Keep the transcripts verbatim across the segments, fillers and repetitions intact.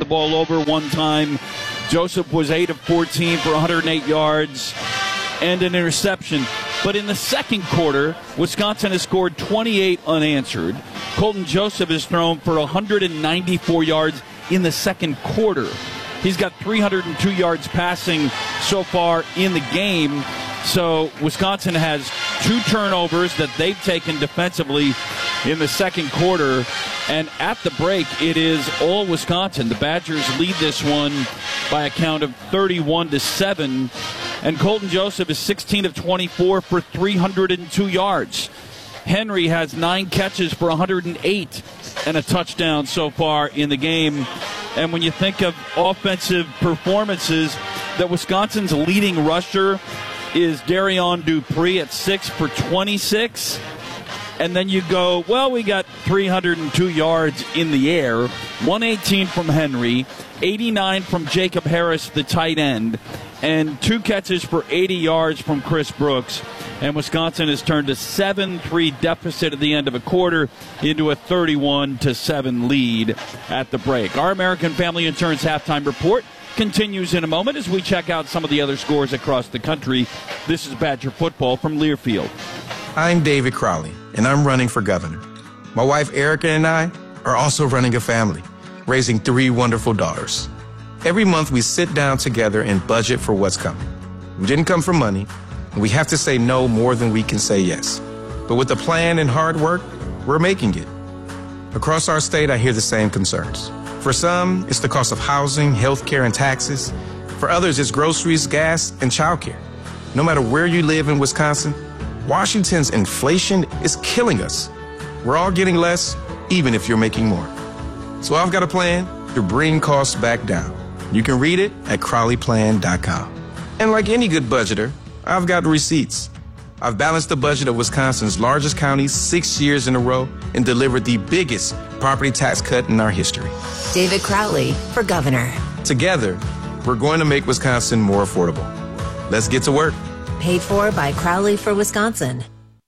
the ball over one time. Joseph was eight of fourteen for one hundred eight yards and an interception. But in the second quarter, Wisconsin has scored twenty-eight unanswered. Colton Joseph has thrown for one hundred ninety-four yards in the second quarter. He's got three hundred two yards passing so far in the game. So Wisconsin has two turnovers that they've taken defensively in the second quarter. And at the break, it is all Wisconsin. The Badgers lead this one by a count of thirty-one to seven. And Colton Joseph is sixteen of twenty-four for three hundred two yards. Henry has nine catches for one hundred eight and a touchdown so far in the game. And when you think of offensive performances, that Wisconsin's leading rusher is Darion Dupree at six for twenty-six. And then you go, well, we got three hundred two yards in the air, one eighteen from Henry, eighty-nine from Jacob Harris, the tight end, and two catches for eighty yards from Chris Brooks. And Wisconsin has turned a seven three deficit at the end of a quarter into a thirty-one to seven lead at the break. Our American Family Insurance halftime report continues in a moment as we check out some of the other scores across the country. This is Badger football from Learfield. I'm David Crowley, and I'm running for governor. My wife Erica and I are also running a family, raising three wonderful daughters. Every month we sit down together and budget for what's coming. We didn't come for money, and we have to say no more than we can say yes. But with a plan and hard work, we're making it. Across our state, I hear the same concerns. For some, it's the cost of housing, health care, and taxes. For others, it's groceries, gas, and childcare. No matter where you live in Wisconsin, Washington's inflation is killing us. We're all getting less, even if you're making more. So I've got a plan to bring costs back down. You can read it at crowley plan dot com. And like any good budgeter, I've got receipts. I've balanced the budget of Wisconsin's largest county six years in a row and delivered the biggest property tax cut in our history. David Crowley for governor. Together, we're going to make Wisconsin more affordable. Let's get to work. Paid for by Crowley for Wisconsin.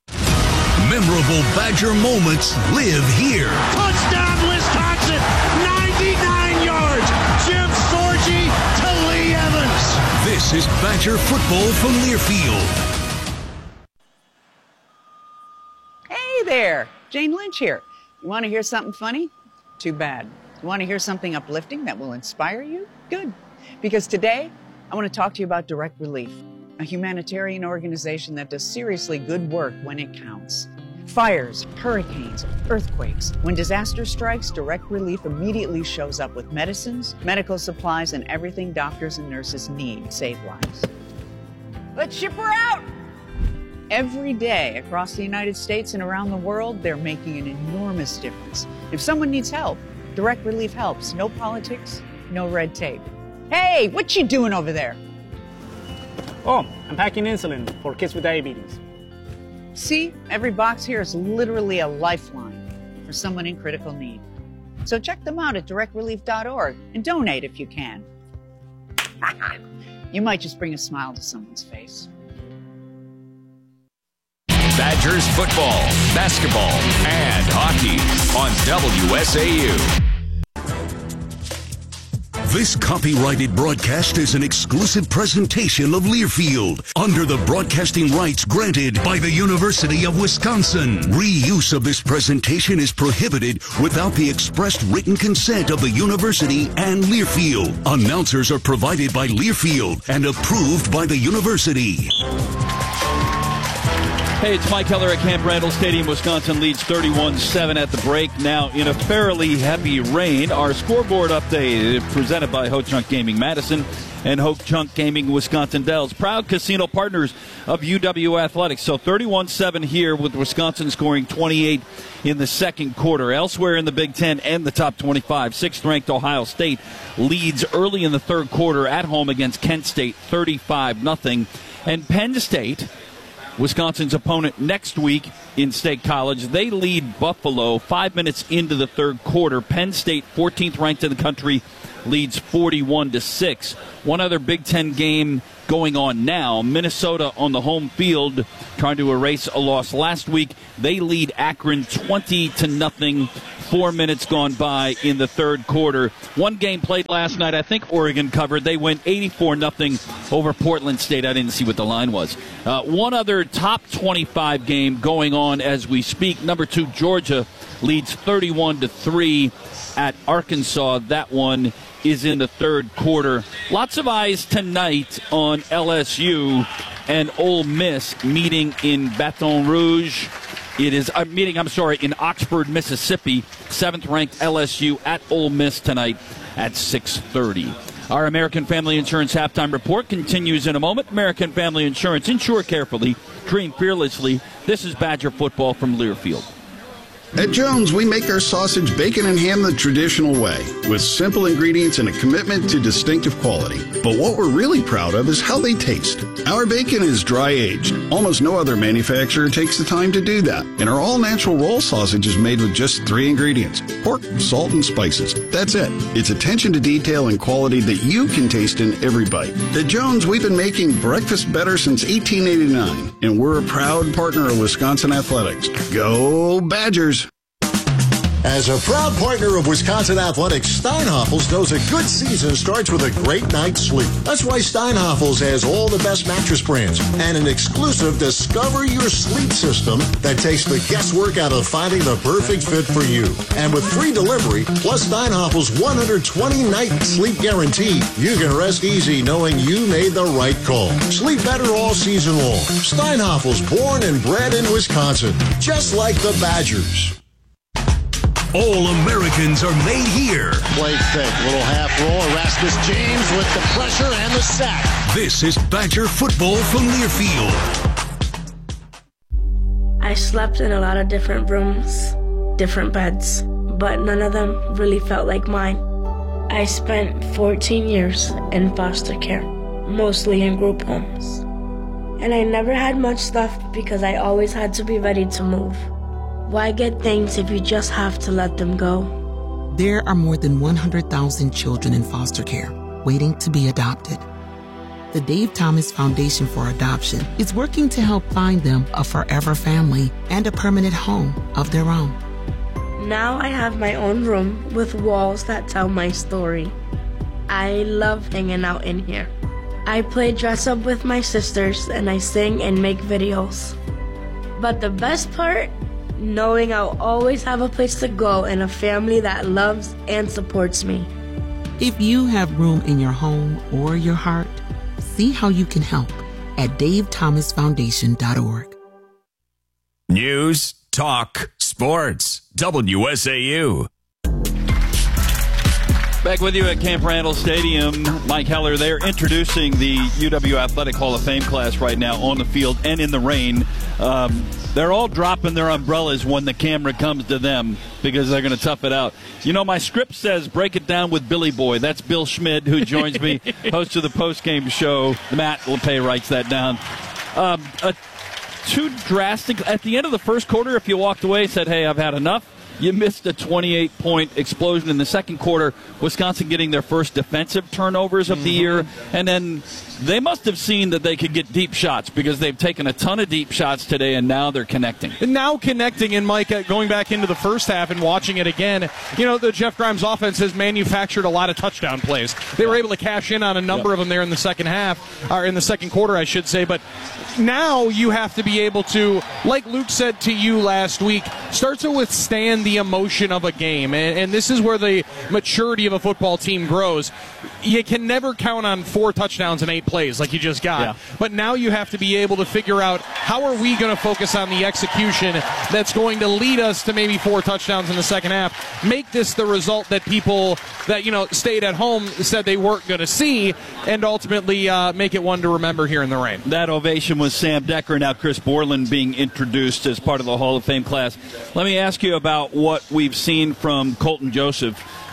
Memorable Badger moments live here. Touchdown, Wisconsin! ninety-nine yards. Jim Sorgi to Lee Evans. This is Badger football from Learfield. Hey there, Jane Lynch here. You want to hear something funny? Too bad. You want to hear something uplifting that will inspire you? Good. Because today, I want to talk to you about Direct Relief, a humanitarian organization that does seriously good work when it counts. Fires, hurricanes, earthquakes. When disaster strikes, Direct Relief immediately shows up with medicines, medical supplies, and everything doctors and nurses need to save lives. Let's ship her out! Every day across the United States and around the world, they're making an enormous difference. If someone needs help, Direct Relief helps. No politics, no red tape. Hey, what you doing over there? Oh, I'm packing insulin for kids with diabetes. See, every box here is literally a lifeline for someone in critical need. So check them out at direct relief dot org and donate if you can. You might just bring a smile to someone's face. Badgers football, basketball, and hockey on W S A U. This copyrighted broadcast is an exclusive presentation of Learfield under the broadcasting rights granted by the University of Wisconsin. Reuse of this presentation is prohibited without the expressed written consent of the university and Learfield. Announcers are provided by Learfield and approved by the university. Hey, it's Mike Keller at Camp Randall Stadium. Wisconsin leads thirty-one seven at the break. Now in a fairly heavy rain. Our scoreboard update is presented by Ho Chunk Gaming Madison and Ho Chunk Gaming Wisconsin Dells, proud casino partners of U W Athletics. So thirty-one seven here with Wisconsin scoring twenty-eight in the second quarter. Elsewhere in the Big Ten and the top twenty-five, sixth-ranked Ohio State leads early in the third quarter at home against Kent State thirty-five nothing. And Penn State, Wisconsin's opponent next week in State College, they lead Buffalo five minutes into the third quarter. Penn State, fourteenth ranked in the country, leads forty-one to six. One other Big Ten game going on now. Minnesota on the home field trying to erase a loss last week. They lead Akron twenty to nothing. Four minutes gone by in the third quarter. One game played last night. I think Oregon covered. They win eighty-four nothing over Portland State. I didn't see what the line was. Uh, one other top twenty-five game going on as we speak. Number two, Georgia leads thirty-one to three at Arkansas. That one is in the third quarter. Lots of eyes tonight on L S U and Ole Miss meeting in Baton Rouge. It is a meeting, I'm sorry, in Oxford, Mississippi. Seventh-ranked L S U at Ole Miss tonight at six thirty. Our American Family Insurance halftime report continues in a moment. American Family Insurance. Insure carefully. Dream fearlessly. This is Badger football from Learfield. At Jones, we make our sausage, bacon, and ham the traditional way, with simple ingredients and a commitment to distinctive quality. But what we're really proud of is how they taste. Our bacon is dry-aged. Almost no other manufacturer takes the time to do that. And our all-natural roll sausage is made with just three ingredients: pork, salt, and spices. That's it. It's attention to detail and quality that you can taste in every bite. At Jones, we've been making breakfast better since eighteen eighty-nine, and we're a proud partner of Wisconsin Athletics. Go Badgers! As a proud partner of Wisconsin Athletics, Steinhoffels knows a good season starts with a great night's sleep. That's why Steinhoffels has all the best mattress brands and an exclusive Discover Your Sleep system that takes the guesswork out of finding the perfect fit for you. And with free delivery, plus Steinhoffels' one hundred twenty night sleep guarantee, you can rest easy knowing you made the right call. Sleep better all season long. Steinhoffels, born and bred in Wisconsin, just like the Badgers. All Americans are made here. Play fake, little half roll. Erasmus James with the pressure and the sack. This is Badger football from Learfield. I slept in a lot of different rooms, different beds, but none of them really felt like mine. I spent fourteen years in foster care, mostly in group homes. And I never had much stuff because I always had to be ready to move. Why get things if you just have to let them go? There are more than one hundred thousand children in foster care waiting to be adopted. The Dave Thomas Foundation for Adoption is working to help find them a forever family and a permanent home of their own. Now I have my own room with walls that tell my story. I love hanging out in here. I play dress up with my sisters and I sing and make videos. But the best part? Knowing I'll always have a place to go and a family that loves and supports me. If you have room in your home or your heart, see how you can help at dave thomas foundation dot org. News, talk, sports, W S A U. Back with you at Camp Randall Stadium. Mike Heller there, introducing the U W Athletic Hall of Fame class right now on the field and in the rain. Um, they're all dropping their umbrellas when the camera comes to them because they're going to tough it out. You know, my script says break it down with Billy Boy. That's Bill Schmidt, who joins me, host of the postgame show. Matt LePay writes that down. Um, a, too drastic. At the end of the first quarter, if you walked away and said, hey, I've had enough, you missed a twenty-eight point explosion in the second quarter. Wisconsin getting their first defensive turnovers of the mm-hmm. year. And then they must have seen that they could get deep shots because they've taken a ton of deep shots today, and now they're connecting. And now connecting, and Mike, going back into the first half and watching it again, you know, the Jeff Grimes offense has manufactured a lot of touchdown plays. They yeah. were able to cash in on a number yep. of them there in the second half, or in the second quarter, I should say. But now you have to be able to, like Luke said to you last week, start to withstand the emotion of a game. And, and this is where the maturity of a football team grows. You can never count on four touchdowns in eight plays like you just got. Yeah. But now you have to be able to figure out how are we going to focus on the execution that's going to lead us to maybe four touchdowns in the second half. Make this the result that people that, you know, stayed at home said they weren't going to see, and ultimately uh, make it one to remember here in the rain. That ovation was Sam Decker. Now Chris Borland being introduced as part of the Hall of Fame class. Let me ask you about what we've seen from Colton Joseph.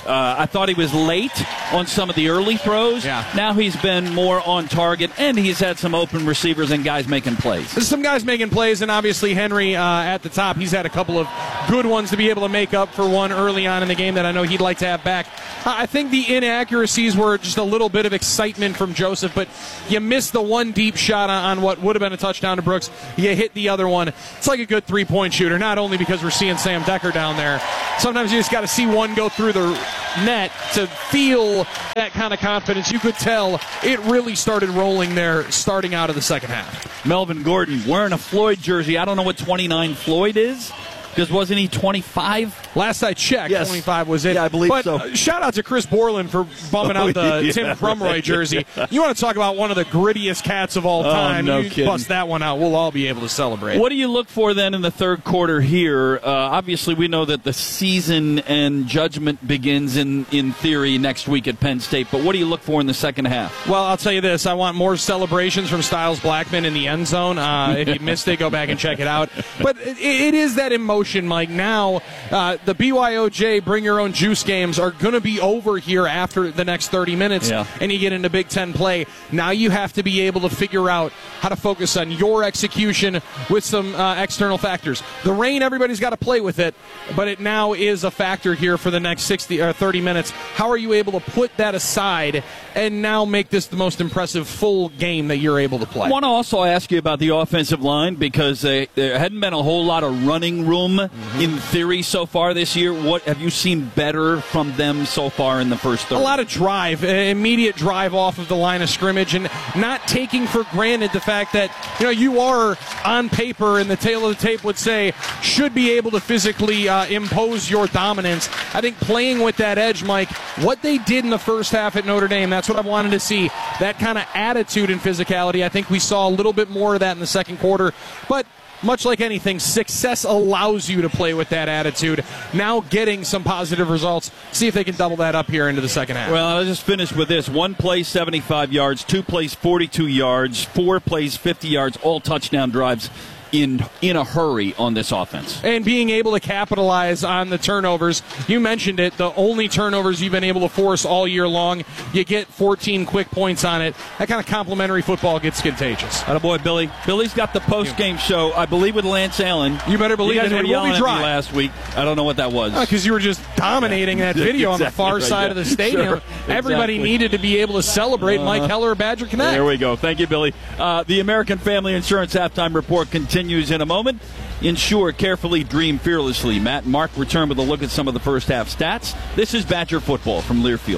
Uh, I thought he was late on some of the early throws. Yeah. Now he's been more on target, and he's had some open receivers and guys making plays. There's some guys making plays, and obviously Henry uh, at the top. He's had a couple of good ones to be able to make up for one early on in the game that I know he'd like to have back. I think the inaccuracies were just a little bit of excitement from Joseph, but you missed the one deep shot on, on what would have been a touchdown to Brooks. You hit the other one. It's like a good three-point shooter, not only because we're seeing Sam Decker down there. Sometimes you just got to see one go through the net to feel that kind of confidence. You could tell it really started rolling there starting out of the second half. Melvin Gordon wearing a Floyd jersey. I don't know what twenty-nine Floyd is, because wasn't he twenty-five? Last I checked, yes. twenty-five was it. Yeah, I believe but, so. Uh, shout out to Chris Borland for bumming oh, out the yeah, Tim Crumroy right, jersey. Yeah. You want to talk about one of the grittiest cats of all Oh, time. no you kidding. bust that one out, we'll all be able to celebrate. What do you look for then in the third quarter here? Uh, obviously, we know that the season and judgment begins in, in theory next week at Penn State, but what do you look for in the second half? Well, I'll tell you this. I want more celebrations from Styles Blackman in the end zone. Uh, if you missed it, go back and check it out. But it, it is that emotion, Mike. Now, uh, the B Y O J Bring Your Own Juice games are going to be over here after the next thirty minutes, yeah. and you get into Big Ten play. Now you have to be able to figure out how to focus on your execution with some uh, external factors. The rain, everybody's got to play with it, but it now is a factor here for the next sixty or thirty minutes. How are you able to put that aside and now make this the most impressive full game that you're able to play? I want to also ask you about the offensive line, because uh, there hadn't been a whole lot of running room mm-hmm. in theory so far this year. What have you seen better from them so far in the first third? A lot of drive, uh, immediate drive off of the line of scrimmage, and not taking for granted the fact that, you know, you are on paper, and the tail of the tape would say, should be able to physically uh, impose your dominance. I think playing with that edge, Mike, what they did in the first half at Notre Dame, that's what I wanted to see. That kind of attitude and physicality. I think we saw a little bit more of that in the second quarter, but much like anything, success allows you to play with that attitude. Now getting some positive results. See if they can double that up here into the second half. Well, I'll just finish with this. One play, seventy-five yards. Two plays, forty-two yards. Four plays, fifty yards. All touchdown drives in in a hurry on this offense. And being able to capitalize on the turnovers. You mentioned it, the only turnovers you've been able to force all year long. You get fourteen quick points on it. That kind of complimentary football gets contagious. Attaboy, Billy. Billy's got the post-game show, I believe, with Lance Allen. You better believe you guys it. were It yelling will be at dry. me last week. I don't know what that was. Because uh, you were just dominating that video exactly on the far right, side yeah. of the stadium. Sure, Everybody exactly. needed to be able to celebrate Uh, Mike Heller, Badger Connect. There we go. Thank you, Billy. Uh, the American Family Insurance Halftime Report continues in a moment. Insure carefully, dream fearlessly. Matt and Mark return with a look at some of the first half stats. This is Badger football from Learfield.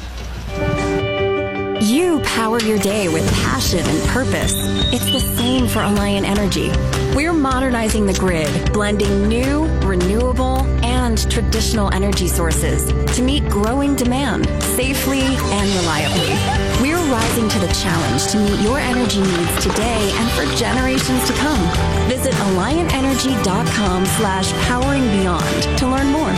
You power your day with passion and purpose. It's the same for Alliant Energy. We're modernizing the grid, blending new, renewable, and traditional energy sources to meet growing demand safely and reliably. We're rising to the challenge to meet your energy needs today and for generations to come. Visit alliant energy dot com slash powering beyond to learn more.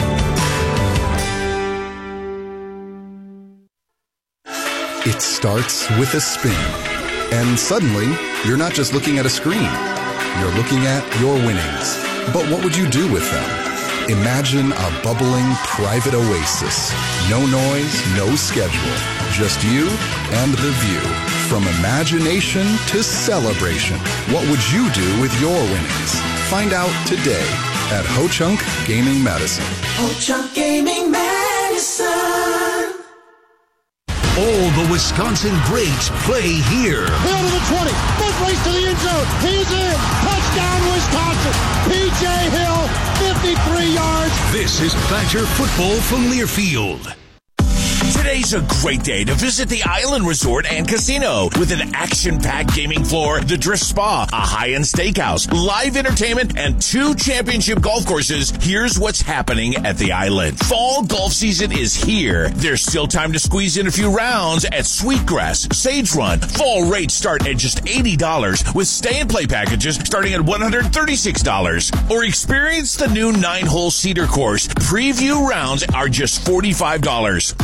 It starts with a spin. And suddenly, you're not just looking at a screen. You're looking at your winnings. But what would you do with them? Imagine a bubbling private oasis. No noise, no schedule. Just you and the view. From imagination to celebration. What would you do with your winnings? Find out today at Ho-Chunk Gaming Medicine. Ho-Chunk Gaming Medicine. All the Wisconsin greats play here. Hill to the twenty. Foot race to the end zone. He's in. Touchdown, Wisconsin. P J Hill, fifty-three yards. This is Badger football from Learfield. Today's a great day to visit the Island Resort and Casino with an action-packed gaming floor, the Drift Spa, a high-end steakhouse, live entertainment, and two championship golf courses. Here's what's happening at the Island. Fall golf season is here. There's still time to squeeze in a few rounds at Sweetgrass, Sage Run. Fall rates start at just eighty dollars with stay-and-play packages starting at one hundred thirty-six dollars. Or experience the new nine-hole Cedar course. Preview rounds are just forty-five dollars and can be booked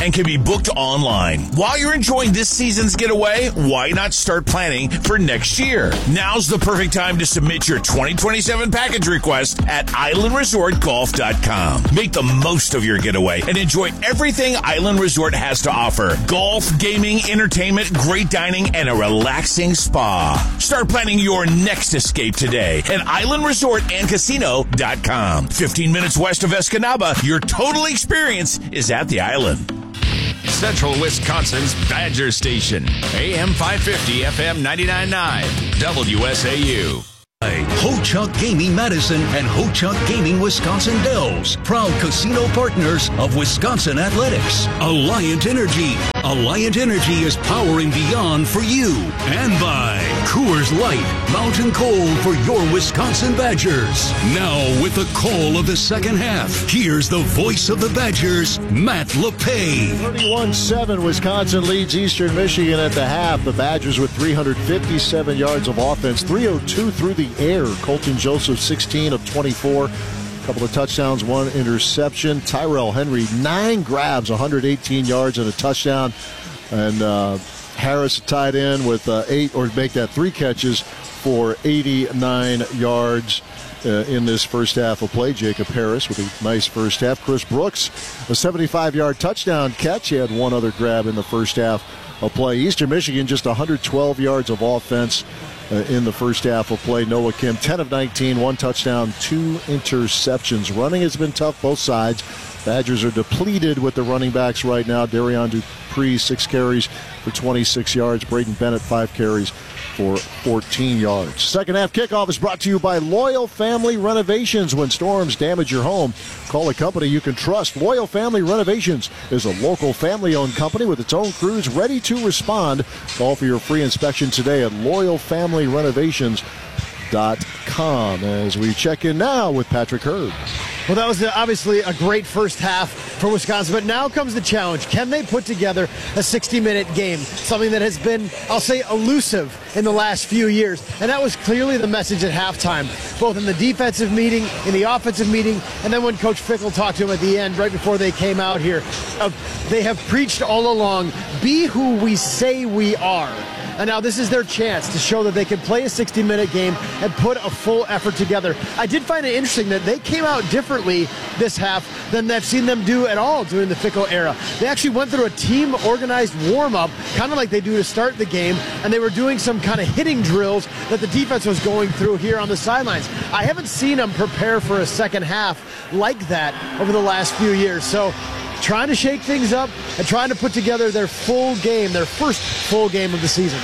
booked online. While you're enjoying this season's getaway, why not start planning for next year? Now's the perfect time to submit your twenty twenty-seven package request at island resort golf dot com. Make the most of your getaway and enjoy everything Island Resort has to offer. Golf, gaming, entertainment, great dining, and a relaxing spa. Start planning your next escape today at island resort and casino dot com. fifteen minutes west of Escanaba, your total experience is at the island. Central Wisconsin's Badger Station. A M five fifty, F M ninety-nine point nine. W S A U. Ho-Chunk Gaming Madison and Ho-Chunk Gaming Wisconsin Dells, proud casino partners of Wisconsin Athletics. Alliant Energy. Alliant Energy is powering beyond for you. And by Coors Light, Mountain Cold for your Wisconsin Badgers. Now with the call of the second half, here's the voice of the Badgers, Matt LePay. thirty-one seven, Wisconsin leads Eastern Michigan at the half. The Badgers with three hundred fifty-seven yards of offense, three oh two through the air. Colton Joseph, sixteen of twenty-four. A couple of touchdowns, one interception. Tyrell Henry, nine grabs, one hundred eighteen yards and a touchdown. And uh, Harris tied in with uh, eight, or make that three catches for eighty-nine yards uh, in this first half of play. Jacob Harris with a nice first half. Chris Brooks, a seventy-five-yard touchdown catch. He had one other grab in the first half of play. Eastern Michigan just one hundred twelve yards of offense uh, in the first half of play. Noah Kim, ten of nineteen, one touchdown, two interceptions. Running has been tough both sides. Badgers are depleted with the running backs right now. Darion Dupree, six carries for twenty-six yards. Braden Bennett, five carries for fourteen yards. Second half kickoff is brought to you by Loyal Family Renovations. When storms damage your home, call a company you can trust. Loyal Family Renovations is a local family-owned company with its own crews ready to respond. Call for your free inspection today at loyal family renovations dot com. As we check in now with Patrick Hurd. Well, that was obviously a great first half for Wisconsin, but now comes the challenge. Can they put together a sixty-minute game? Something that has been, I'll say, elusive in the last few years. And that was clearly the message at halftime, both in the defensive meeting, in the offensive meeting, and then when Coach Fickell talked to him at the end, right before they came out here. Uh, they have preached all along, be who we say we are. And now this is their chance to show that they can play a sixty-minute game and put a full effort together. I did find it interesting that they came out differently this half than I've seen them do at all during the Fickell era. They actually went through a team-organized warm-up, kind of like they do to start the game, and they were doing some kind of hitting drills that the defense was going through here on the sidelines. I haven't seen them prepare for a second half like that over the last few years. So trying to shake things up and trying to put together their full game, their first full game of the season.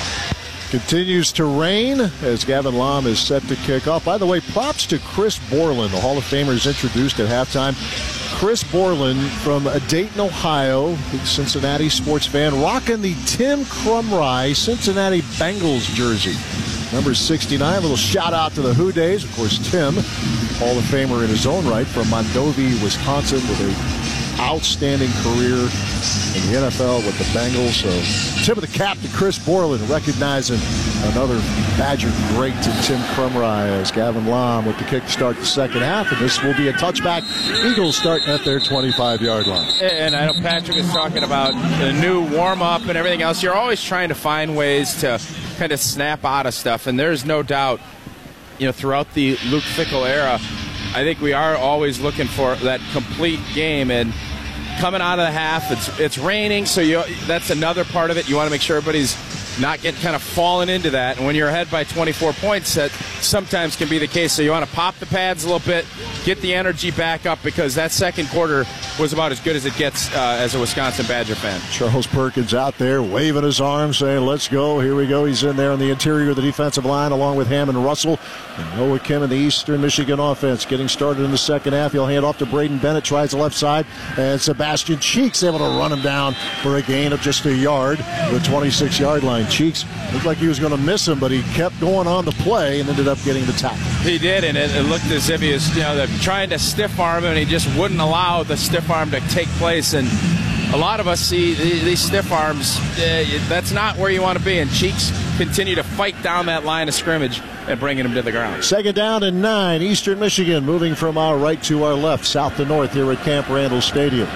Continues to rain as Gavin Lom is set to kick off. By the way, props to Chris Borland, the Hall of Famer is introduced at halftime. Chris Borland from Dayton, Ohio, big Cincinnati sports fan, rocking the Tim Krumrie Cincinnati Bengals jersey. Number sixty-nine, a little shout out to the Who Days. Of course, Tim, Hall of Famer in his own right, from Mondovi, Wisconsin, with a outstanding career in the N F L with the Bengals. So tip of the cap to Chris Borland, recognizing another Badger great to Tim Krumrie as Gavin Lom with the kick to start the second half. And this will be a touchback. Eagles starting at their twenty-five-yard line. And I know Patrick is talking about the new warm-up and everything else. You're always trying to find ways to kind of snap out of stuff. And there's no doubt, you know, throughout the Luke Fickell era, I think we are always looking for that complete game. And coming out of the half, it's it's raining, so you that's another part of it. You want to make sure everybody's not getting kind of falling into that. And when you're ahead by twenty-four points, that sometimes can be the case. So you want to pop the pads a little bit, get the energy back up, because that second quarter was about as good as it gets uh, as a Wisconsin Badger fan. Charles Perkins out there waving his arms, saying, let's go. Here we go. He's in there on the interior of the defensive line along with Hammond Russell. And Noah Kim in the Eastern Michigan offense getting started in the second half. He'll hand off to Braden Bennett, tries the left side, and Sebastian Cheeks able to run him down for a gain of just a yard, the twenty-six-yard line. Cheeks looked like he was going to miss him, but he kept going on the play and ended up getting the tackle. He did, and it, it looked as if he was, you know, trying to stiff arm him, and he just wouldn't allow the stiff arm to take place. And a lot of us see these stiff arms. Uh, that's not where you want to be. And Cheeks continue to fight down that line of scrimmage and bringing him to the ground. Second down and nine. Eastern Michigan moving from our right to our left, south to north here at Camp Randall Stadium.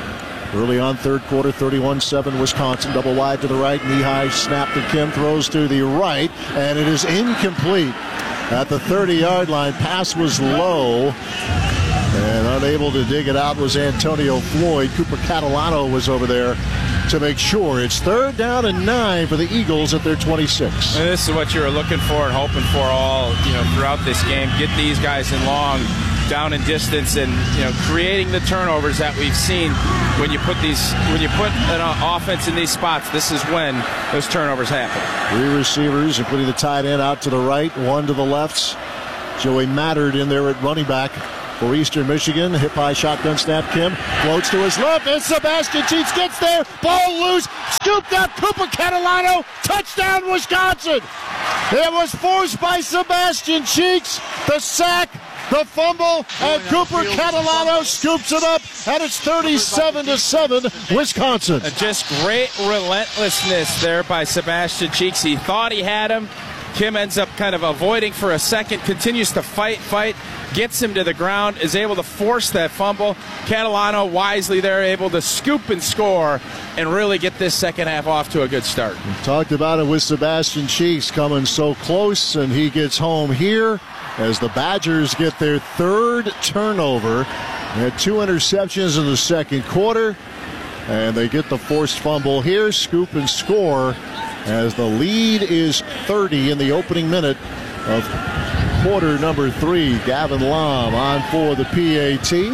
Early on, third quarter, thirty-one seven Wisconsin. Double wide to the right. Knee-high snap to Kim. Throws to the right, and it is incomplete at the thirty-yard line. Pass was low, and unable to dig it out was Antonio Floyd. Cooper Catalano was over there to make sure. It's third down and nine for the Eagles at their twenty-six. And this is what you were looking for and hoping for all, you know, throughout this game. Get these guys in long, down in distance, and, you know, creating the turnovers that we've seen when you put these, when you put an offense in these spots. This is when those turnovers happen. Three receivers, including the tight end out to the right, one to the left. Joey Mattard in there at running back for Eastern Michigan. Hit by shotgun snap. Kim floats to his left, and Sebastian Cheeks gets there. Ball loose, scooped up. Cooper Catalano, touchdown Wisconsin. It was forced by Sebastian Cheeks. The sack, the fumble, and Cooper Catalano scoops it up, and it's thirty-seven to seven Wisconsin. Just great relentlessness there by Sebastian Cheeks. He thought he had him. Kim ends up kind of avoiding for a second, continues to fight, fight, gets him to the ground, is able to force that fumble. Catalano wisely there, able to scoop and score and really get this second half off to a good start. We talked about it with Sebastian Cheeks coming so close, and he gets home here as the Badgers get their third turnover. They had two interceptions in the second quarter, and they get the forced fumble here, scoop and score, as the lead is thirty in the opening minute of quarter number three. Gavin Lom on for the P A T.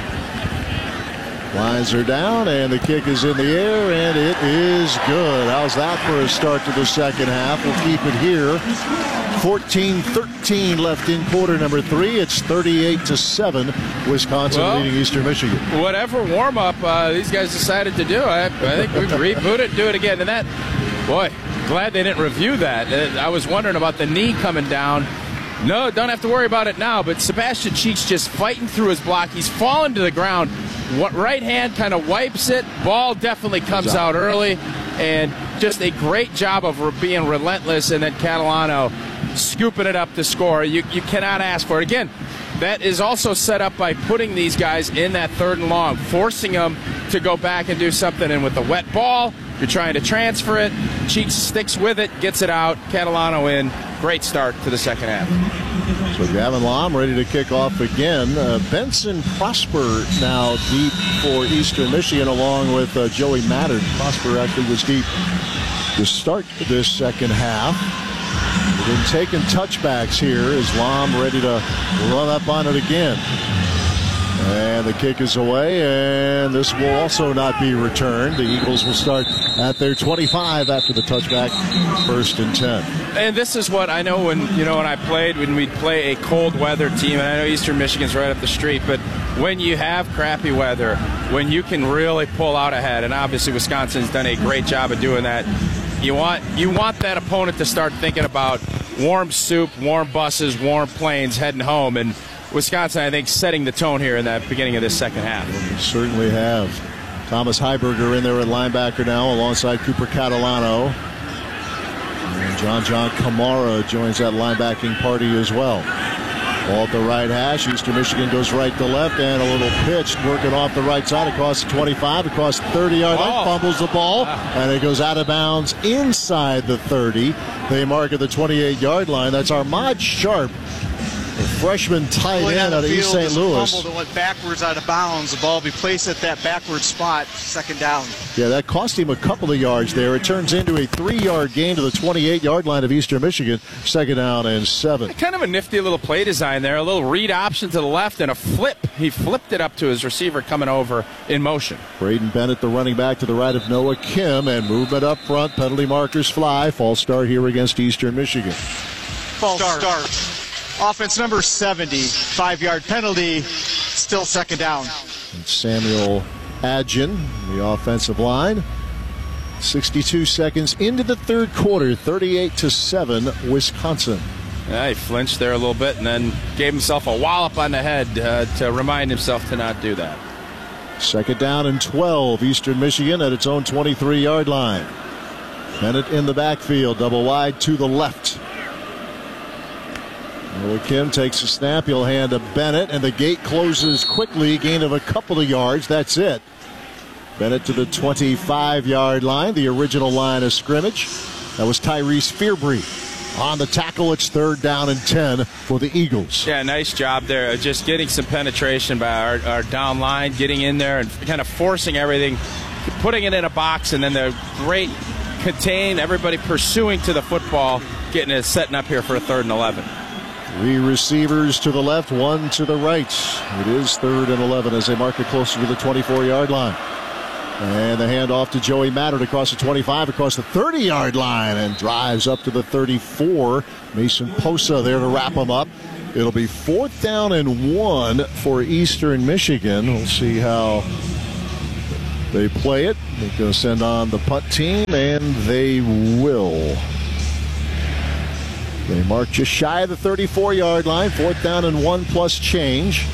Lines are down, and the kick is in the air, and it is good. How's that for a start to the second half? We'll keep it here. fourteen thirteen left in quarter number three. It's thirty-eight to seven. Wisconsin well, leading Eastern Michigan. Whatever warm-up uh, these guys decided to do, I, I think we reboot it, do it again. And that, boy, glad they didn't review that. I was wondering about the knee coming down. No, don't have to worry about it now. But Sebastian Cheeks just fighting through his block. He's fallen to the ground. What right hand kind of wipes it. Ball definitely comes out early. And just a great job of being relentless. And then Catalano scooping it up to score. You, you cannot ask for it. Again, that is also set up by putting these guys in that third and long, forcing them to go back and do something. And with the wet ball, you're trying to transfer it. Cheeks sticks with it, gets it out. Catalano in. Great start to the second half. So Gavin Lom ready to kick off again. Uh, Benson Prosper now deep for Eastern Michigan, along with uh, Joey Mattard. Prosper actually was deep to start this second half. They've been taking touchbacks here as Lom ready to run up on it again. And the kick is away, and this will also not be returned. The Eagles will start at their twenty-five after the touchback, first and ten. And this is what I know when, you know, when I played, when we'd play a cold weather team, and I know Eastern Michigan's right up the street, but when you have crappy weather, when you can really pull out ahead, and obviously Wisconsin's done a great job of doing that, you want, you want that opponent to start thinking about warm soup, warm buses, warm planes heading home, and Wisconsin, I think, setting the tone here in that beginning of this second half. They certainly have. Thomas Heiberger in there at linebacker now alongside Cooper Catalano. And John John Kamara joins that linebacking party as well. Ball at the right hash. Eastern Michigan goes right to left, and a little pitch working off the right side across the twenty-five, across the thirty-yard line. Fumbles the ball, and it goes out of bounds inside the thirty. They mark at the twenty-eight-yard line. That's Ahmad Sharp, the freshman tight end out of East Saint Louis. Fumble that went backwards out of bounds. The ball be placed at that backward spot, second down. Yeah, that cost him a couple of yards there. It turns into a three-yard gain to the twenty-eight-yard line of Eastern Michigan. Second down and seven. Kind of a nifty little play design there. A little read option to the left and a flip. He flipped it up to his receiver coming over in motion. Braden Bennett, the running back to the right of Noah Kim, and movement up front. Penalty markers fly. False start here against Eastern Michigan. False start. start. Offense number seventy, five-yard penalty, still second down. And Samuel Adjin, the offensive line. sixty-two seconds into the third quarter, thirty-eight to seven, Wisconsin. Yeah, he flinched there a little bit and then gave himself a wallop on the head uh, to remind himself to not do that. Second down and twelve, Eastern Michigan at its own twenty-three-yard line. Bennett in the backfield, double wide to the left. Noah Kim takes a snap. He'll hand to Bennett, and the gate closes quickly. Gain of a couple of yards. That's it. Bennett to the twenty-five-yard line, the original line of scrimmage. That was Tyrese Fearbry. On the tackle, it's third down and ten for the Eagles. Yeah, nice job there. Just getting some penetration by our, our down line, getting in there and kind of forcing everything, putting it in a box, and then the great contain, everybody pursuing to the football, getting it, setting up here for a third and eleven. Three receivers to the left, one to the right. It is third and eleven as they mark it closer to the twenty-four-yard line. And the handoff to Joey Mattern across the twenty-five, across the thirty-yard line, and drives up to the thirty-four. Mason Posa there to wrap him up. It'll be fourth down and one for Eastern Michigan. We'll see how they play it. They're going to send on the punt team, and they will. They mark just shy of the thirty-four-yard line. Fourth down and one plus change.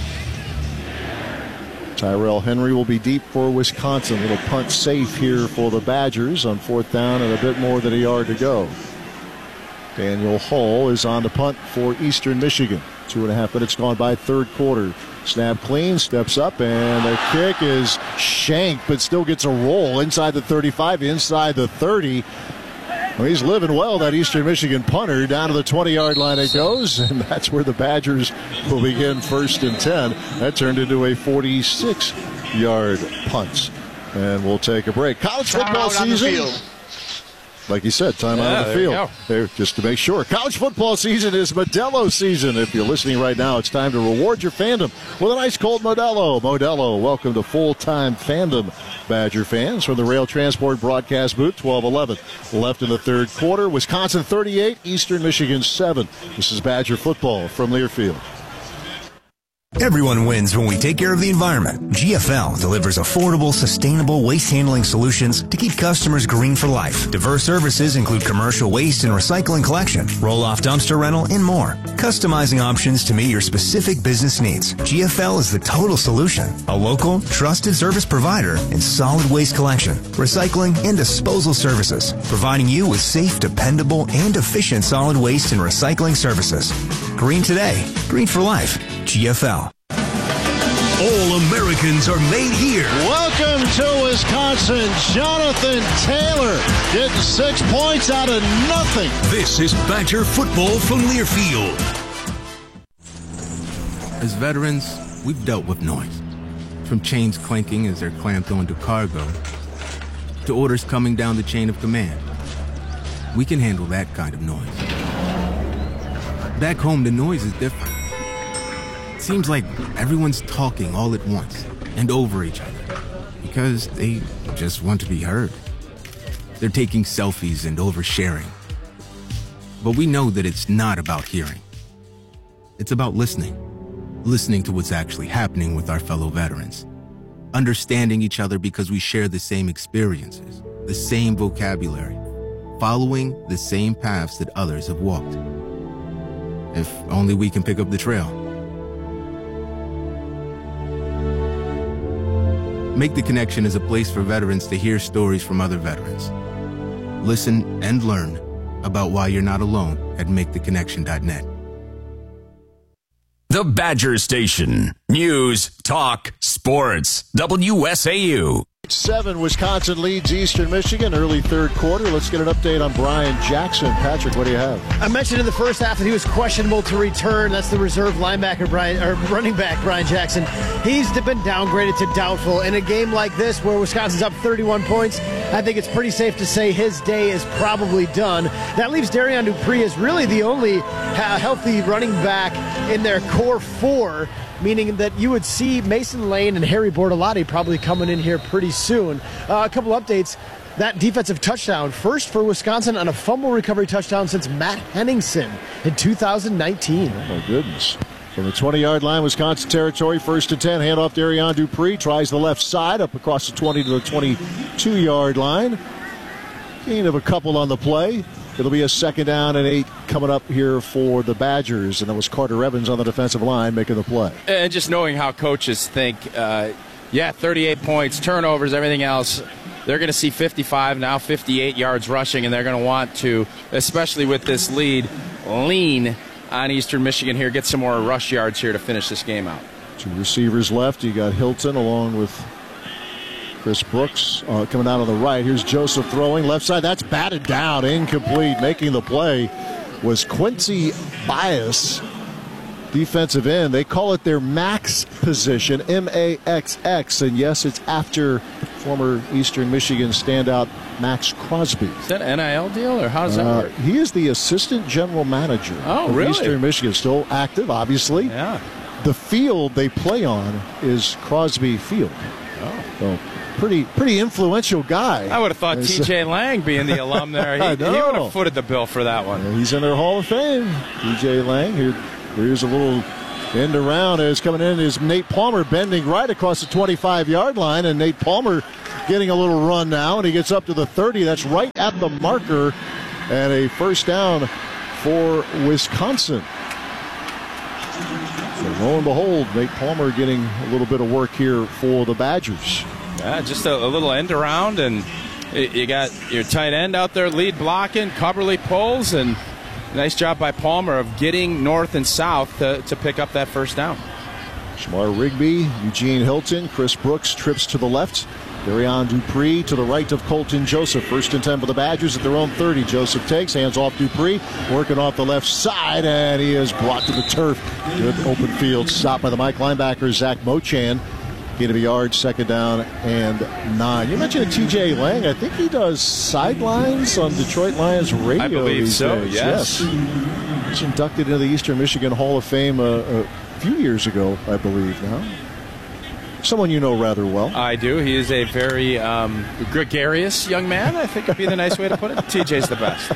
Tyrell Henry will be deep for Wisconsin. Little punt safe here for the Badgers on fourth down and a bit more than a yard to go. Daniel Hull is on the punt for Eastern Michigan. Two and a half minutes gone by, third quarter. Snap clean, steps up, and the kick is shanked, but still gets a roll inside the thirty-five, inside the thirty. Well, he's living well, that Eastern Michigan punter. Down to the twenty-yard line it goes, and that's where the Badgers will begin first and ten. That turned into a forty-six-yard punt. And we'll take a break. College football season. Like you said, time yeah, out of the field. There, just to make sure. College football season is Modelo season. If you're listening right now, it's time to reward your fandom with an ice cold Modelo. Modelo, welcome to full-time fandom, Badger fans. From the Rail Transport broadcast booth, twelve eleven left in the third quarter. Wisconsin thirty-eight, Eastern Michigan seven. This is Badger football from Learfield. Everyone wins when we take care of the environment. G F L delivers affordable, sustainable waste handling solutions to keep customers green for life. Diverse services include commercial waste and recycling collection, roll-off dumpster rental, and more. Customizing options to meet your specific business needs. G F L is the total solution. A local, trusted service provider in solid waste collection, recycling, and disposal services, providing you with safe, dependable, and efficient solid waste and recycling services. Green today, green for life. G F L. All Americans are made here. Welcome to Wisconsin. Jonathan Taylor getting six points out of nothing. This is Badger football from Learfield. As veterans, we've dealt with noise. From chains clanking as they're clamped onto cargo, to orders coming down the chain of command. We can handle that kind of noise. Back home, the noise is different. Seems like everyone's talking all at once and over each other because they just want to be heard. They're taking selfies and oversharing. But we know that it's not about hearing. It's about listening. Listening to what's actually happening with our fellow veterans. Understanding each other because we share the same experiences, the same vocabulary, following the same paths that others have walked. If only we can pick up the trail. Make the Connection is a place for veterans to hear stories from other veterans. Listen and learn about why you're not alone at make the connection dot net. The Badger Station. News, talk, sports. W S A U. Seven, Wisconsin leads Eastern Michigan, early third quarter. Let's get an update on Brian Jackson. Patrick, what do you have? I mentioned in the first half that he was questionable to return. That's the reserve linebacker, Brian, or running back, Brian Jackson. He's been downgraded to doubtful. In a game like this where Wisconsin's up thirty-one points, I think it's pretty safe to say his day is probably done. That leaves Darian Dupree as really the only healthy running back in their core four, meaning that you would see Mason Lane and Harry Bortolotti probably coming in here pretty soon. Uh, a couple updates. That defensive touchdown, first for Wisconsin on a fumble recovery touchdown since Matt Henningsen in two thousand nineteen. Oh, my goodness. From the twenty-yard line, Wisconsin territory, first and ten, handoff Darian Dupree, tries the left side, up across the twenty to the twenty-two-yard line. Gain of a couple on the play. It'll be a second down and eight coming up here for the Badgers, and that was Carter Evans on the defensive line making the play. And just knowing how coaches think, uh, yeah, thirty-eight points, turnovers, everything else, they're going to see fifty-five, now fifty-eight yards rushing, and they're going to want to, especially with this lead, lean on Eastern Michigan here, get some more rush yards here to finish this game out. Two receivers left. You got Hilton along with Chris Brooks uh, coming out on the right. Here's Joseph throwing left side. That's batted down, incomplete. Making the play was Quincy Bias, defensive end. They call it their max position, M A X X. And yes, it's after former Eastern Michigan standout Max Crosby. Is that an N I L deal, or how does that uh, work? He is the assistant general manager oh, of really? Eastern Michigan. Still active, obviously. Yeah. The field they play on is Crosby Field. Oh. So pretty pretty influential guy. I would have thought T J Lang being the alum there. He, I he know. would have footed the bill for that one. Yeah, he's in their Hall of Fame. T J Lang. Here, here's a little end around as coming in is Nate Palmer bending right across the twenty-five-yard line, and Nate Palmer getting a little run now, and he gets up to the thirty. That's right at the marker, and a first down for Wisconsin. So lo and behold, Nate Palmer getting a little bit of work here for the Badgers. Yeah, just a, a little end around, and you got your tight end out there lead blocking, Coverly pulls, and nice job by Palmer of getting north and south to, to pick up that first down. Shamar Rigby, Eugene Hilton, Chris Brooks trips to the left. Darian Dupree to the right of Colton Joseph. First and ten for the Badgers at their own thirty. Joseph takes, hands off Dupree, working off the left side, and he is brought to the turf. Good open field stop by the Mike linebacker, Zach Mochan. Gain of a yard, second down and nine. You mentioned T J Lang. I think he does sidelines on Detroit Lions radio. I believe these so, days. yes. yes. He's inducted into the Eastern Michigan Hall of Fame a, a few years ago, I believe now. Someone you know rather well. I do. He is a very um, gregarious young man, I think would be the nice way to put it. T J's the best.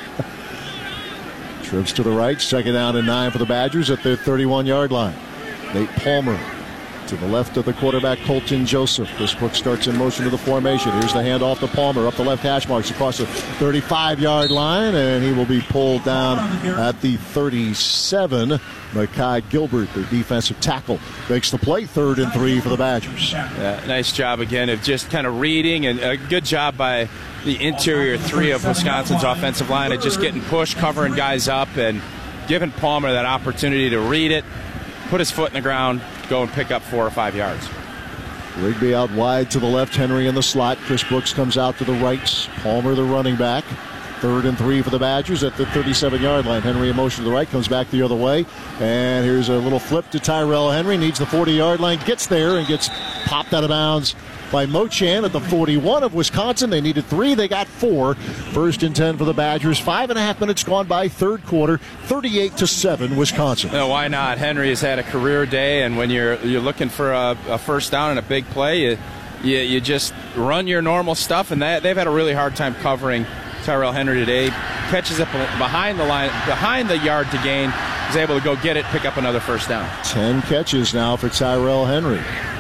Trips to the right, second down and nine for the Badgers at their thirty-one-yard line. Nate Palmer to the left of the quarterback, Colton Joseph. Chris Brooks starts in motion to the formation. Here's the handoff to Palmer, up the left hash marks across the thirty-five-yard line, and he will be pulled down at the thirty-seven. Makai Gilbert, the defensive tackle, makes the play, third and three for the Badgers. Yeah, nice job again of just kind of reading, and a good job by the interior three of Wisconsin's offensive line of just getting pushed, covering guys up, and giving Palmer that opportunity to read it, put his foot in the ground, go and pick up four or five yards. Rigby out wide to the left, Henry in the slot. Chris Brooks comes out to the right. Palmer the running back. Third and three for the Badgers at the thirty-seven-yard line. Henry in motion to the right, comes back the other way. And here's a little flip to Tyrell Henry. Needs the forty-yard line, gets there, and gets popped out of bounds by Mochan at the forty-one of Wisconsin. They needed three, they got four. First and ten for the Badgers. Five and a half minutes gone by, third quarter, thirty-eight to seven, Wisconsin. No, why not? Henry has had a career day, and when you're you're looking for a, a first down and a big play, you, you, you just run your normal stuff, and that, they've had a really hard time covering Tyrell Henry today. Catches up behind the line, behind the yard to gain, is able to go get it, pick up another first down. Ten catches now for Tyrell Henry.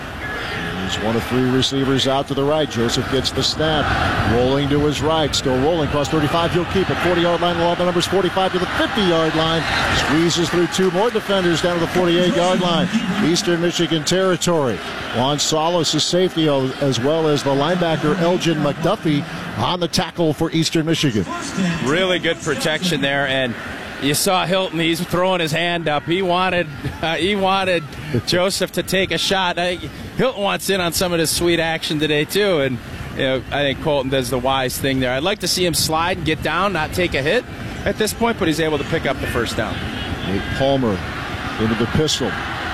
He's one of three receivers out to the right. Joseph gets the snap, rolling to his right, still rolling, across thirty-five, he'll keep it. forty-yard line, all the numbers, forty-five to the fifty-yard line. Squeezes through two more defenders down to the forty-eight-yard line. Eastern Michigan territory. Juan Salas is safety, as well as the linebacker Elgin McDuffie on the tackle for Eastern Michigan. Really good protection there, and you saw Hilton. He's throwing his hand up. He wanted, uh, he wanted Joseph to take a shot. I, Hilton wants in on some of this sweet action today too, and you know, I think Colton does the wise thing there. I'd like to see him slide and get down, not take a hit at this point, but he's able to pick up the first down. Nate Palmer into the pistol.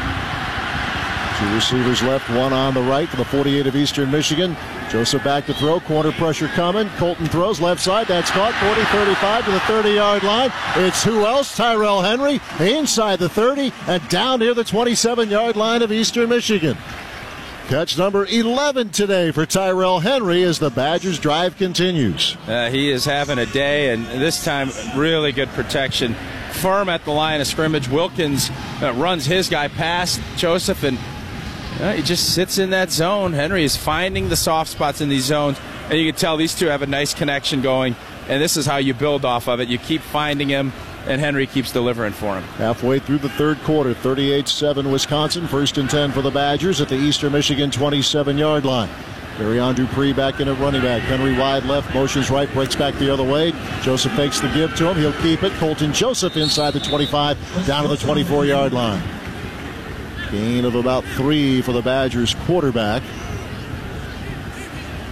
Two receivers left, one on the right for the forty-eight of Eastern Michigan. Joseph back to throw, corner pressure coming. Colton throws left side, that's caught, forty thirty-five to the thirty-yard line. It's who else? Tyrell Henry inside the thirty and down near the twenty-seven-yard line of Eastern Michigan. Catch number eleven today for Tyrell Henry as the Badgers drive continues. Uh, he is having a day, and this time really good protection. Firm at the line of scrimmage. Wilkins uh, runs his guy past Joseph, and uh, he just sits in that zone. Henry is finding the soft spots in these zones, and you can tell these two have a nice connection going, and this is how you build off of it. You keep finding him, and Henry keeps delivering for him. Halfway through the third quarter, thirty-eight seven Wisconsin. First and ten for the Badgers at the Eastern Michigan twenty-seven-yard line. Darian Dupree back in at running back. Henry wide left, motions right, breaks back the other way. Joseph fakes the give to him. He'll keep it. Colton Joseph inside the twenty-five, down to the twenty-four-yard line. Gain of about three for the Badgers quarterback.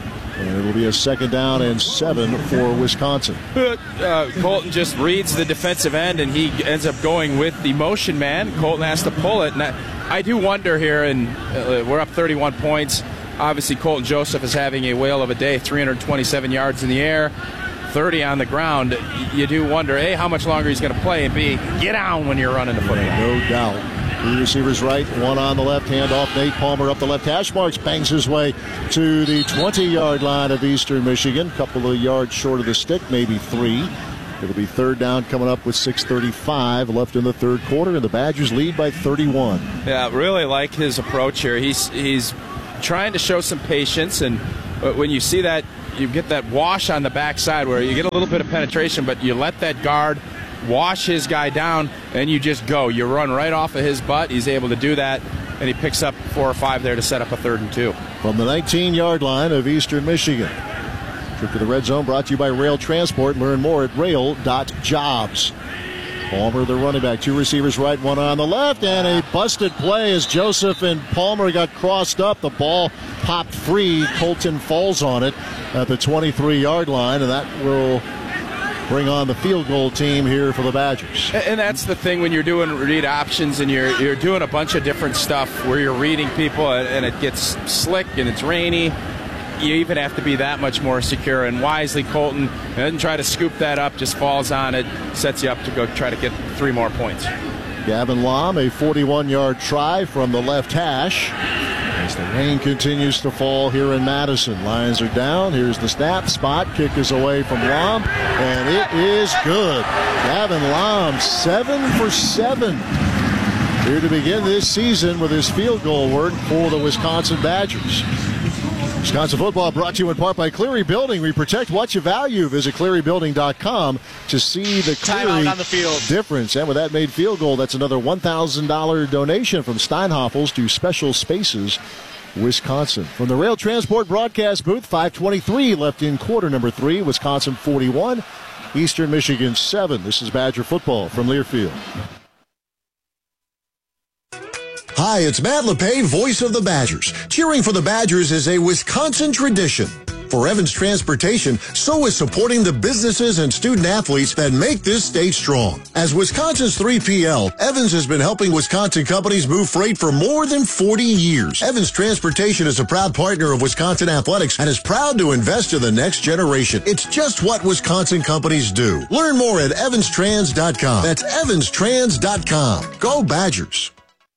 it'll be a second down and seven for Wisconsin. Uh, Colton just reads the defensive end, and he ends up going with the motion man. Colton has to pull it. And I, I do wonder here, and uh, we're up thirty-one points. Obviously, Colton Joseph is having a whale of a day, three hundred twenty-seven yards in the air, thirty on the ground. You do wonder, A, how much longer he's going to play, and B, get down when you're running the football. No doubt. Three receivers right, one on the left, hand off. Nate Palmer up the left hash marks, bangs his way to the twenty-yard line of Eastern Michigan. Couple of yards short of the stick, maybe three. It'll be third down coming up with six thirty-five left in the third quarter, and the Badgers lead by thirty-one. Yeah, really like his approach here. He's he's trying to show some patience, and when you see that, you get that wash on the backside where you get a little bit of penetration, but you let that guard wash his guy down, and you just go. You run right off of his butt. He's able to do that, and he picks up four or five there to set up a third and two. From the nineteen-yard line of Eastern Michigan. Trip to the red zone brought to you by Rail Transport. Learn more at rail dot jobs. Palmer, the running back. Two receivers right, one on the left, and a busted play as Joseph and Palmer got crossed up. The ball popped free. Colton falls on it at the twenty-three-yard line, and that will bring on the field goal team here for the Badgers. And that's the thing when you're doing read options and you're you're doing a bunch of different stuff where you're reading people and it gets slick and it's rainy. You even have to be that much more secure. And wisely, Colton doesn't try to scoop that up, just falls on it, sets you up to go try to get three more points. Gavin Lom, a forty-one-yard try from the left hash. As the rain continues to fall here in Madison. Lions are down. Here's the snap. Spot kick is away from Lom, and it is good. Gavin Lom, seven for seven. Here to begin this season with his field goal work for the Wisconsin Badgers. Wisconsin football brought to you in part by Cleary Building. We protect what you value. Visit cleary building dot com to see the Cleary on the field. difference. And with that made field goal, that's another one thousand dollars donation from Steinhoffels to Special Spaces Wisconsin. From the Rail Transport broadcast booth, five twenty-three left in quarter number three. Wisconsin forty-one, Eastern Michigan seven. This is Badger football from Learfield. Hi, it's Matt LePay, voice of the Badgers. Cheering for the Badgers is a Wisconsin tradition. For Evans Transportation, so is supporting the businesses and student athletes that make this state strong. As Wisconsin's three P L, Evans has been helping Wisconsin companies move freight for more than forty years. Evans Transportation is a proud partner of Wisconsin Athletics and is proud to invest in the next generation. It's just what Wisconsin companies do. Learn more at evans trans dot com. That's evans trans dot com. Go Badgers.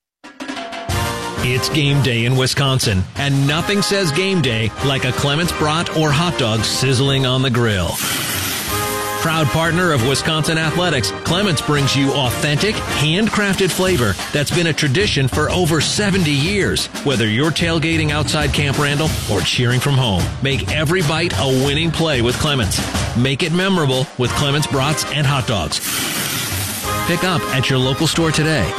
It's game day in Wisconsin, and nothing says game day like a Clements brat or hot dog sizzling on the grill. Proud partner of Wisconsin Athletics, Clements brings you authentic, handcrafted flavor that's been a tradition for over seventy years. Whether you're tailgating outside Camp Randall or cheering from home, make every bite a winning play with Clements. Make it memorable with Clements brats and hot dogs. Pick up at your local store today.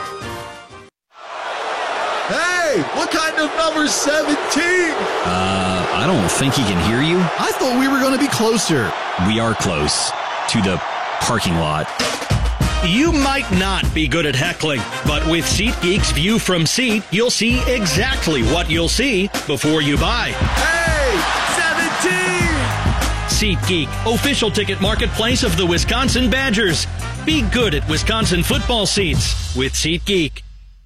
Hey, what kind of number seventeen? Uh, I don't think he can hear you. I thought we were going to be closer. We are close to the parking lot. You might not be good at heckling, but with SeatGeek's View from Seat, you'll see exactly what you'll see before you buy. Hey, seventeen! SeatGeek, official ticket marketplace of the Wisconsin Badgers. Be good at Wisconsin football seats with SeatGeek.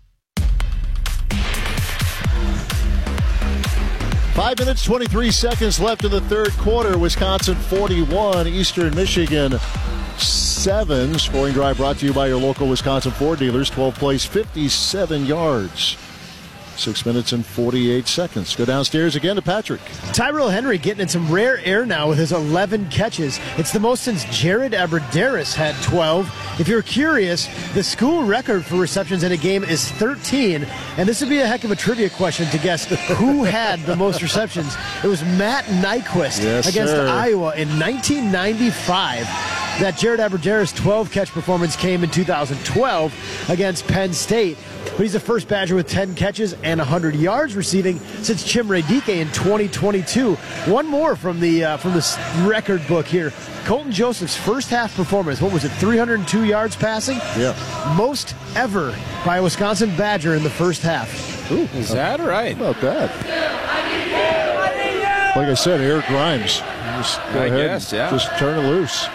Five minutes, twenty-three seconds left in the third quarter. Wisconsin forty-one, Eastern Michigan seven. Scoring drive brought to you by your local Wisconsin Ford dealers. twelve plays, fifty-seven yards. Six minutes and forty-eight seconds. Go downstairs again to Patrick. Tyrell Henry getting in some rare air now with his eleven catches. It's the most since Jared Abbrederis had twelve. If you're curious, the school record for receptions in a game is thirteen. And this would be a heck of a trivia question to guess who had the most receptions. It was Matt Nyquist yes, against sir. Iowa in nineteen ninety-five. That Jared Abbrederis twelve-catch performance came in two thousand twelve against Penn State. But he's the first Badger with ten catches and one hundred yards receiving since Chimere Dike in twenty twenty-two. One more from the uh, from this record book here. Colton Joseph's first half performance, what was it, three hundred two yards passing? Yeah. Most ever by a Wisconsin Badger in the first half. Ooh, is that right? How about that? Like I said, Eric Grimes. Just go I ahead guess, yeah. Just turn it loose.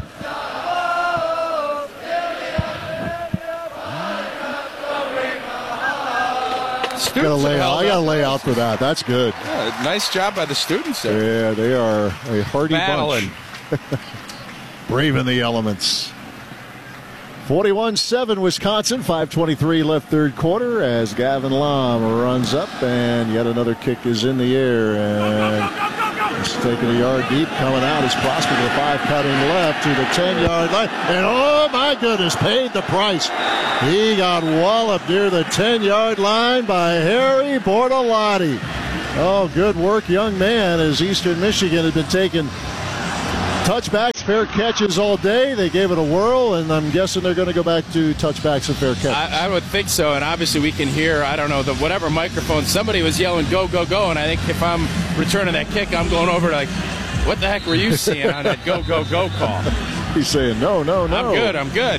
Gotta lay out. I got to lay out for that. That's good. Yeah, nice job by the students there. Yeah, they are a hardy Battling. bunch. Braving the elements. forty-one seven Wisconsin, five twenty-three left third quarter as Gavin Lom runs up, and yet another kick is in the air, and he's taking a yard deep, coming out is Prosper with a five, cutting left to the ten-yard line, and oh my goodness, paid the price. He got walloped near the ten-yard line by Harry Bortolotti. Oh, good work, young man, as Eastern Michigan had been taking touchbacks, fair catches all day. They gave it a whirl, and I'm guessing they're going to go back to touchbacks and fair catches. I, I would think so, and obviously we can hear, I don't know, the whatever microphone, somebody was yelling, go, go, go, and I think if I'm returning that kick, I'm going over to like, what the heck were you seeing on that go, go, go call? He's saying, no, no, no. I'm good, I'm good.